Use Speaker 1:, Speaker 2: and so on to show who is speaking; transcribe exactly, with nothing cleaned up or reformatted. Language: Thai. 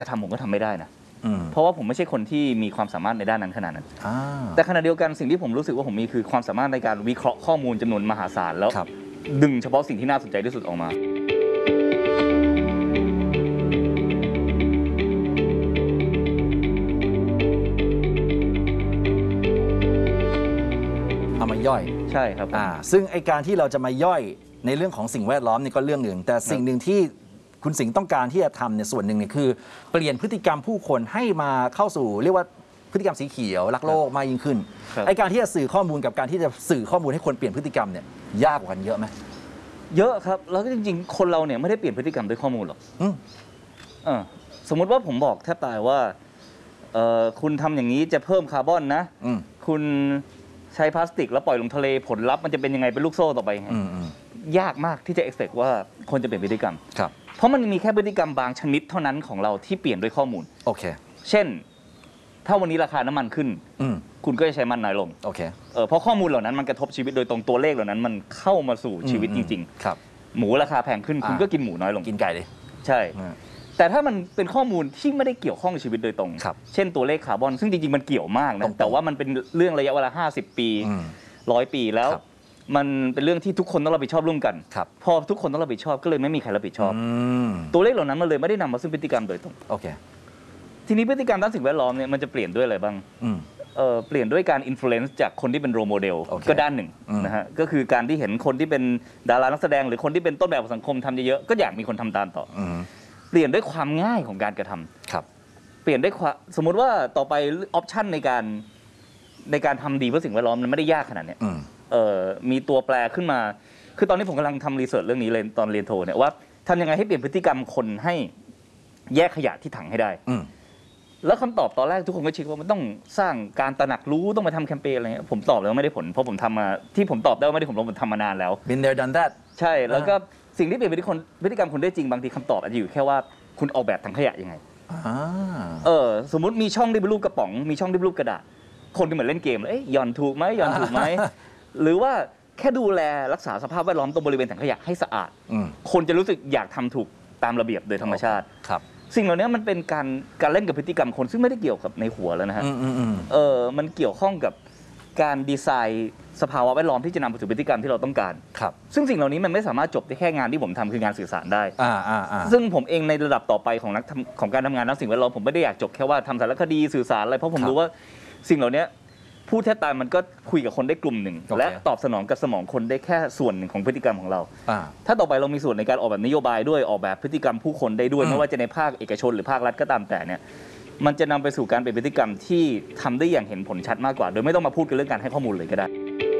Speaker 1: จะทำผมก็ทำไม่ได้นะเพราะว่าผมไม่ใช่คนที่มีความสามารถในด้านนั้นขนาดนั้นแต่ขณะเดียวกันสิ่งที่ผมรู้สึกว่าผมมีคือความสามารถในการวิเคราะห์ข้อมูลจำนวนมหาศาลแล้วดึงเฉพาะสิ่งที่น่าสนใจที่สุดออกมา
Speaker 2: เอามาย่อย
Speaker 1: ใช่ครับ
Speaker 2: อ่าซึ่งไอการที่เราจะมาย่อยในเรื่องของสิ่งแวดล้อมนี่ก็เรื่องหนึ่งแต่สิ่งหนึ่งที่คุณสิงห์ต้องการที่จะทำเนี่ยส่วนหนึ่งเนี่ยคือเปลี่ยนพฤติกรรมผู้คนให้มาเข้าสู่เรียกว่าพฤติกรรมสีเขียวรักโลกมากยิ่งขึ้นไอการที่จะสื่อข้อมูลกับการที่จะสื่อข้อมูลให้คนเปลี่ยนพฤติกรรมเนี่ยยากกว่ากันเยอะไหม
Speaker 1: เยอะครับแล้วก็จริงๆคนเราเนี่ยไม่ได้เปลี่ยนพฤติกรรมด้วยข้อมูลหรอกเออสมมุติว่าผมบอกแทบตายว่าเออคุณทำอย่างนี้จะเพิ่มคาร์บอนนะคุณใช้พลาสติกแล้วปล่อยลงทะเลผลลัพธ์มันจะเป็นยังไงเป็นลูกโซ่ต่อไปยังไงยากมากที่จะ expect ว่าคนจะเปลี่ยนพฤติกรรมเพราะมันมีแค่พฤติกรรมบางชนิดเท่านั้นของเราที่เปลี่ยนด้วยข้อมูล
Speaker 2: โอเค
Speaker 1: เช่นถ้าวันนี้ราคาน้ำมันขึ้นคุณก็จะใช้มันน้อยลง
Speaker 2: โอเค
Speaker 1: เออเพราะข้อมูลเหล่านั้นมันกระทบชีวิตโดยตรงตัวเลขเหล่านั้นมันเข้ามาสู่ชีวิตจริง
Speaker 2: ๆครับ
Speaker 1: หมูราคาแพงขึ้นคุณก็กินหมูน้อยลง
Speaker 2: กินไก่เลย
Speaker 1: ใช่แต่ถ้ามันเป็นข้อมูลที่ไม่ได้เกี่ยวข้องกับชีวิตโดยตรงเช่นตัวเลขคาร์บอนซึ่งจริงๆมันเกี่ยวมากนะแต่ว่ามันเป็นเรื่องระยะเวลาห้าสิบปีร้อยปีแล้วมันเป็นเรื่องที่ทุกคนต้องรับผิดชอบร่วมกันพอทุกคนต้องรับผิดชอบก็เลยไม่มีใครรับผิดชอบตัวเลขเหล่านั้นมันเลยไม่ได้นำมาซึ่งพฤติกรรมโดยตรง
Speaker 2: โอเค
Speaker 1: ทีนี้พฤติกรรมด้านสิ่งแวดล้อมเนี่ยมันจะเปลี่ยนด้วยอะไรบ้างเอ่อเปลี่ยนด้วยการอิมโฟเรนซ์จากคนที่เป็นโรโมเดลก็ด้านหนึ่งนะฮะก็คือการที่เห็นคนที่เป็นดารานักแสดงหรือคนที่เป็นต้นแบบของสังคมทำเยอะๆก็อยากมีคนทำตามต่อเปลี่ยนด้วยความง่ายของการกระทำ
Speaker 2: ครับ
Speaker 1: เปลี่ยนด้วยความสมมุติว่าต่อไปออปชันในการในการทำดีเพื่อสิ่งแวดล้อมมันไม่ได้ยากขนาดนี้เอ่อมีตัวแปรขึ้นมาคือตอนนี้ผมกำลังทำรีเสิร์ชเรื่องนี้เลยตอนเรียนโทเนี่ยว่าทำยังไงให้เปลี่ยนพฤติกรรมคนให้แยกขยะที่ถังให้ได้แล้วคำตอบตอนแรกทุกคนก็คิดว่ามันต้องสร้างการตระหนักรู้ต้องมาทำแคมเปญอะไรเงี้ยผมตอบแล้วไม่ได้ผลเพราะผมทำมาที่ผมตอบได้ว่าไม่ได้ผลเพราะผมทำมานานแล้ว
Speaker 2: been there done that
Speaker 1: ใช่แล้วก็สิ่งที่เปลี่ยนพฤติกรรมพฤติกรรมคนได้จริงบางทีคำตอบอาจจะอยู่แค่ว่าคุณออกแบบถังขยะยังไงเออสมมติมีช่องที่เป็นรูปกระป๋องมีช่องที่เป็นรูปกระดาษคนที่เหมือนเล่นเกมเอ๊ะหย่อนถูกไหมหย่อนถูกไหมหรือว่าแค่ดูแลรักษาสภาพแวดล้อมตรงบริเวณถังขยะให้สะอาดคนจะรู้สึกอยากทำถูกตามระเบียบโดยธรรมชาติ
Speaker 2: ครับ
Speaker 1: สิ่งเหล่านี้มันเป็นการการเล่นกับพฤติกรรมคนซึ่งไม่ได้เกี่ยวกับในหัวแล้วนะฮะเออมันเกี่ยวข้องกับการดีไซน์สภาวะแวดล้อมที่จะนำไปสู่พฤติกรรมที่เราต้องการ
Speaker 2: ครับซึ่
Speaker 1: งสิ่งเหล่านี้มันไม่สามารถจบได้แค่งานที่ผมทำคืองานสื่อสารได้
Speaker 2: อ่าอ่าอ่า
Speaker 1: ซึ่งผมเองในระดับต่อไปของนักของการทำงานด้านสิ่งแวดล้อมผมไม่ได้อยากจบแค่ว่าทำสารคดีสื่อสารอะไรเพราะผมรู้ว่าสิ่งเหล่านี้พูดแทบตายมันก็คุยกับคนได้กลุ่มหนึ่งและตอบสนองกับสมองคนได้แค่ส่วนหนึ่งของพฤติกรรมของเราถ้าต่อไปเรามีส่วนในการออกแบบนโยบายด้วยออกแบบพฤติกรรมผู้คนได้ด้วยไม่ว่าจะในภาคเอกชนหรือภาครัฐก็ตามแต่เนี่ยมันจะนำไปสู่การเปลี่ยนพฤติกรรมที่ทำได้อย่างเห็นผลชัดมากกว่าโดยไม่ต้องมาพูดกันเรื่องการให้ข้อมูลเลยก็ได้